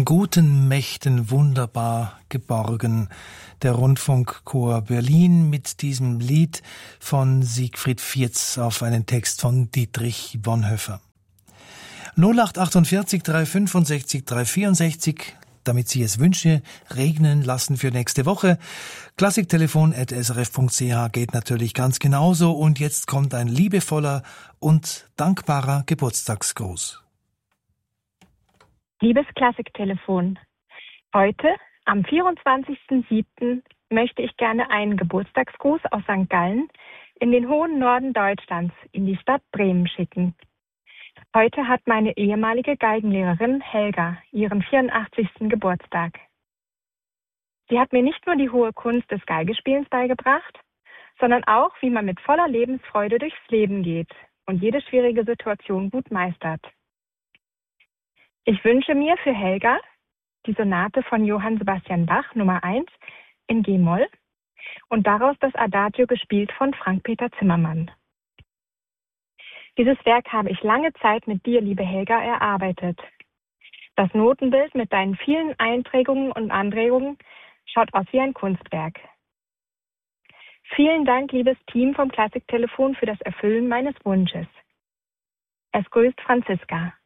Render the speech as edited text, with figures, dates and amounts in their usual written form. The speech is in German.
guten Mächten wunderbar geborgen. Der Rundfunkchor Berlin mit diesem Lied von Siegfried Vierz auf einen Text von Dietrich Bonhoeffer. 0848 365 364, damit Sie es Wünsche regnen lassen für nächste Woche. Klassiktelefon@srf.ch geht natürlich ganz genauso. Und jetzt kommt ein liebevoller und dankbarer Geburtstagsgruß. Liebes Klassiktelefon, heute, am 24.07., möchte ich gerne einen Geburtstagsgruß aus St. Gallen in den hohen Norden Deutschlands, in die Stadt Bremen schicken. Heute hat meine ehemalige Geigenlehrerin Helga ihren 84. Geburtstag. Sie hat mir nicht nur die hohe Kunst des Geigespielens beigebracht, sondern auch, wie man mit voller Lebensfreude durchs Leben geht und jede schwierige Situation gut meistert. Ich wünsche mir für Helga die Sonate von Johann Sebastian Bach Nummer 1 in G-Moll und daraus das Adagio gespielt von Frank-Peter Zimmermann. Dieses Werk habe ich lange Zeit mit dir, liebe Helga, erarbeitet. Das Notenbild mit deinen vielen Einprägungen und Anregungen schaut aus wie ein Kunstwerk. Vielen Dank, liebes Team vom Klassiktelefon, für das Erfüllen meines Wunsches. Es grüßt Franziska.